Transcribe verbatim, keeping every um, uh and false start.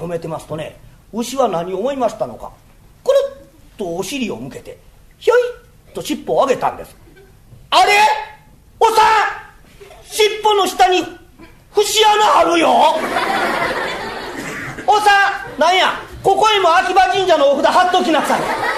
褒めてますとね、牛は何を思いましたのか、くるっとお尻を向けてひょいっと尻尾を上げたんです。あれおさん、尻尾の下に節穴あるよ。おさん、なんや、ここへも秋葉神社のお札貼っときなさい。